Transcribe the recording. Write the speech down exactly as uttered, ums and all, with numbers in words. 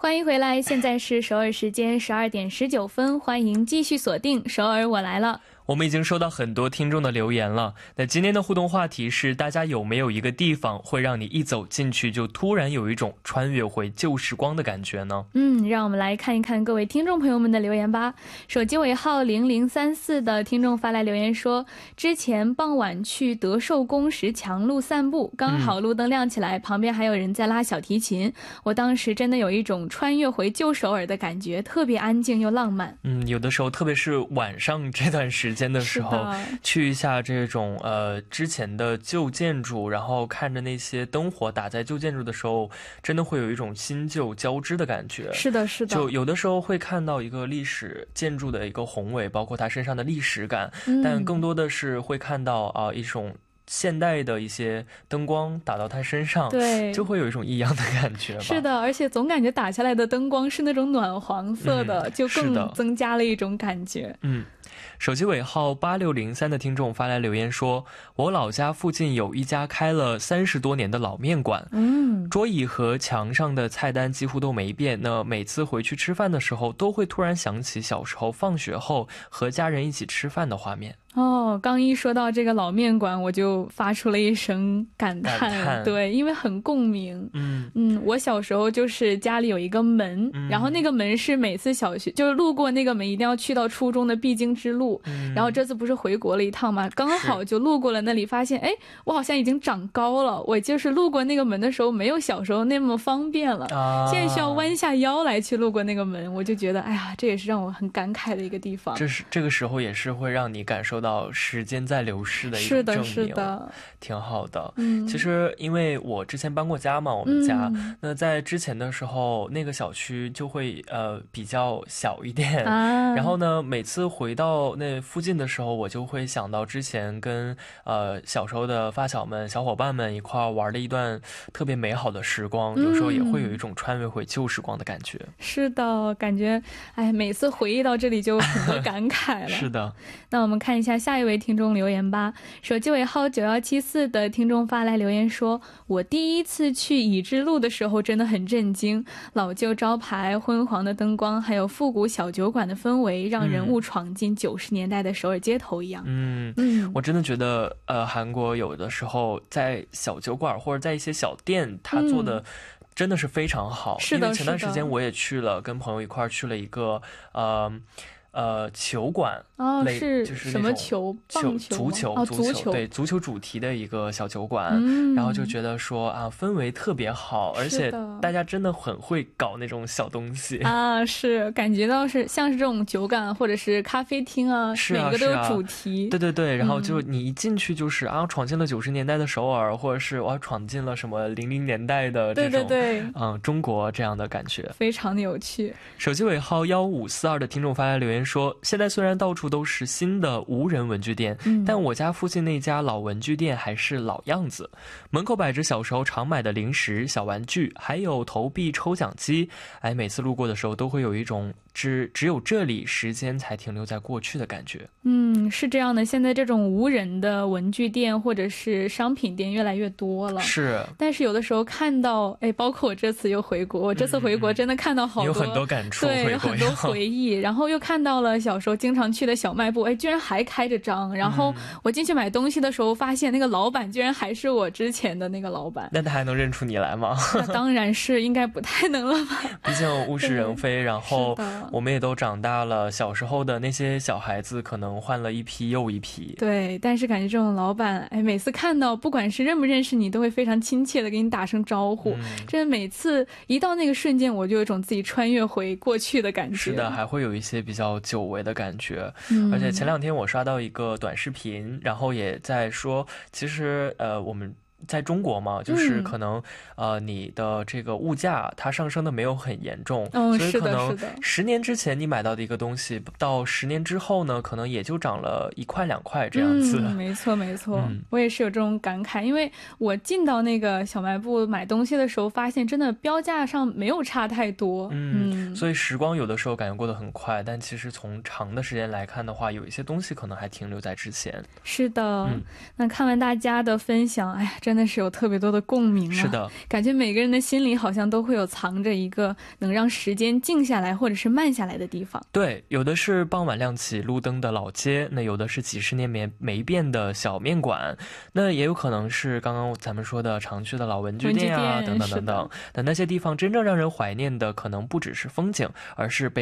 欢迎回来，现在是首尔时间十二点十九分，欢迎继续锁定首尔我来了。 我们已经收到很多听众的留言了，那今天的互动话题是大家有没有一个地方会让你一走进去就突然有一种穿越回旧时光的感觉呢？ 嗯，让我们来看一看各位听众朋友们的留言吧。手机尾号零零三四的听众发来留言说，之前傍晚去德寿宫石墙路散步，刚好路灯亮起来、嗯、旁边还有人在拉小提琴，我当时真的有一种穿越回旧首尔的感觉，特别安静又浪漫。 嗯，有的时候特别是晚上这段时间的时候，去一下这种呃之前的旧建筑，然后看着那些灯火打在旧建筑的时候，真的会有一种新旧交织的感觉。 是的是的， 就有的时候会看到一个历史建筑的一个宏伟，包括它身上的历史感、嗯、但更多的是会看到啊、呃、一种现代的一些灯光打到它身上，对，就会有一种异样的感觉吧。 是的，而且总感觉打下来的灯光是那种暖黄色的、嗯、就更增加了一种感觉。 嗯，手机尾号八六零三的听众发来留言说，我老家附近有一家开了三十多年的老面馆，嗯，桌椅和墙上的菜单几乎都没变，那每次回去吃饭的时候都会突然想起小时候放学后和家人一起吃饭的画面。 哦，刚一说到这个老面馆，我就发出了一声感叹， 感叹对，因为很共鸣。嗯嗯，我小时候就是家里有一个门、嗯、然后那个门是每次小学就是路过那个门一定要去到初中的必经之路、嗯、然后这次不是回国了一趟嘛，刚好就路过了那里，发现哎，我好像已经长高了，我就是路过那个门的时候没有小时候那么方便了、啊、现在需要弯下腰来去路过那个门，我就觉得哎呀，这也是让我很感慨的一个地方。 这是这个时候也是会让你感受到时间在流逝的一种证明。 是的是的， 挺好的、嗯、其实因为我之前搬过家嘛，我们家、嗯、那在之前的时候那个小区就会呃比较小一点、啊、然后呢每次回到那附近的时候，我就会想到之前跟呃小时候的发小们小伙伴们一块玩的一段特别美好的时光、嗯、有时候也会有一种穿越回旧时光的感觉。 是的，感觉哎，每次回忆到这里就很多感慨了。 是的， 那我们看一下下一位听众留言吧。手机尾号九一七四的听众发来留言说，我第一次去乙支路的时候真的很震惊，老旧招牌、昏黄的灯光还有复古小酒馆的氛围，让人物闯进九十年代的首尔街头一样。 嗯嗯，我真的觉得呃，韩国有的时候在小酒馆或者在一些小店他做的、嗯真的是非常好。 是的， 因为前段时间我也去了，跟朋友一块去了一个呃呃球馆。 哦，是就是什么球？棒球、 足球、 哦、 足球， 对，足球主题的一个小酒馆、嗯、然后就觉得说啊，氛围特别好，而且大家真的很会搞那种小东西啊，是感觉到是像是这种酒馆或者是咖啡厅啊， 是啊， 每个都有主题、 啊、对对对，然后就你一进去就是、嗯、啊，闯进了九十年代的首尔，或者是我闯进了什么零零年代的这种， 对对对， 嗯，中国这样的感觉， 非常的有趣。 手机尾号一五四二的听众发来留言说，现在虽然到处都是新的无人文具店、嗯、但我家附近那家老文具店还是老样子，门口摆着小时候常买的零食、小玩具，还有投币抽奖机，哎，每次路过的时候都会有一种只只有这里时间才停留在过去的感觉。 嗯，是这样的，现在这种无人的文具店或者是商品店越来越多了， 是， 但是有的时候看到哎，包括我这次又回国，我这次回国真的看到好多、 嗯、有很多感触， 对，有很多回忆然后又看到了小时候经常去的小卖部，哎，居然还开着张，然后我进去买东西的时候发现那个老板居然还是我之前的那个老板。 那他还能认出你来吗？ 那当然是应该不太能了吧， 毕竟物是人非，然后我们也都长大了，小时候的那些小孩子可能换了一批又一批。 对，但是感觉这种老板哎，每次看到不管是认不认识你都会非常亲切的给你打声招呼、嗯、真的每次一到那个瞬间我就有一种自己穿越回过去的感觉。 是的，还会有一些比较久违的感觉、嗯、而且前两天我刷到一个短视频，然后也在说其实呃我们在中国嘛，就是可能、嗯、呃你的这个物价它上升的没有很严重、 哦、 所以可能是的十年之前你买到的一个东西到十年之后呢可能也就涨了一块两块这样子、 嗯、没错没错、嗯、我也是有这种感慨，因为我进到那个小卖部买东西的时候发现真的标价上没有差太多。 嗯, 嗯所以时光有的时候感觉过得很快，但其实从长的时间来看的话，有一些东西可能还停留在之前。 是的、嗯、那看完大家的分享，哎呀真真的是有特别多的共鸣啊。 是的， 感觉每个人的心里好像都会有藏着一个能让时间静下来或者是慢下来的地方。 对，有的是傍晚亮起路灯的老街，那有的是几十年没没变的小面馆，那也有可能是刚刚咱们说的常去的老文具店啊，等等等等。那那些地方真正让人怀念的可能不只是风景，而是被